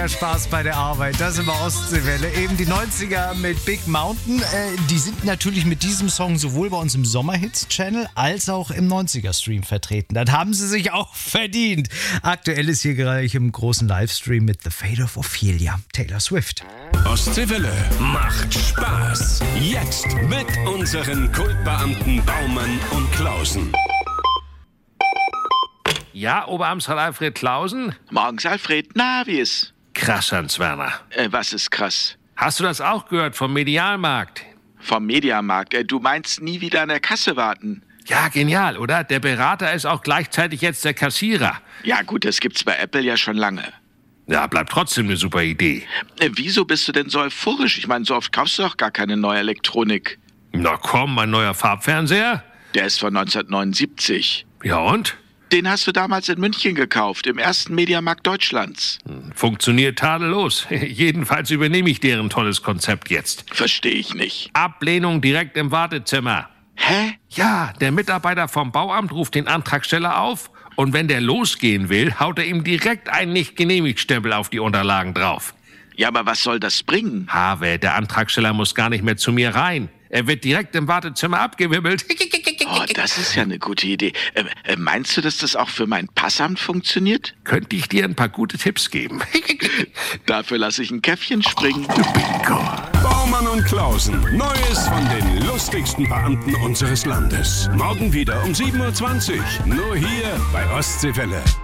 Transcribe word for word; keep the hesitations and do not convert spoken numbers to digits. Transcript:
Spaß bei der Arbeit, das ist immer Ostseewelle. Eben die neunziger mit Big Mountain. Äh, die sind natürlich mit diesem Song sowohl bei uns im Sommerhits-Channel als auch im neunziger-Stream vertreten. Das haben sie sich auch verdient. Aktuell ist hier gerade im großen Livestream mit The Fate of Ophelia, Taylor Swift. Ostseewelle macht Spaß. Jetzt mit unseren Kultbeamten Baumann und Klausen. Ja, Oberamtsrat Alfred Klausen? Morgens, Alfred. Na, wie ist? Krass, Hans-Werner. Äh, was ist krass? Hast du das auch gehört vom Medialmarkt? Vom Mediamarkt. Äh, du meinst nie wieder an der Kasse warten? Ja, genial, oder? Der Berater ist auch gleichzeitig jetzt der Kassierer. Ja gut, das gibt's bei Apple ja schon lange. Ja, bleibt trotzdem eine super Idee. Äh, wieso bist du denn so euphorisch? Ich meine, so oft kaufst du doch gar keine neue Elektronik. Na komm, mein neuer Farbfernseher? Der ist von neunzehnhundertneunundsiebzig. Ja und? Den hast du damals in München gekauft, im ersten Mediamarkt Deutschlands. Funktioniert tadellos. Jedenfalls übernehme ich deren tolles Konzept jetzt. Verstehe ich nicht. Ablehnung direkt im Wartezimmer. Hä? Ja, der Mitarbeiter vom Bauamt ruft den Antragsteller auf und wenn der losgehen will, haut er ihm direkt einen Nicht-Genehmigt-Stempel auf die Unterlagen drauf. Ja, aber was soll das bringen? Habe, der Antragsteller muss gar nicht mehr zu mir rein. Er wird direkt im Wartezimmer abgewibbelt. Oh, das ist ja eine gute Idee. Äh, äh, meinst du, dass das auch für mein Passamt funktioniert? Könnte ich dir ein paar gute Tipps geben. Dafür lasse ich ein Käffchen springen. Bingo. Baumann und Klausen. Neues von den lustigsten Beamten unseres Landes. Morgen wieder um sieben Uhr zwanzig. Nur hier bei Ostseewelle.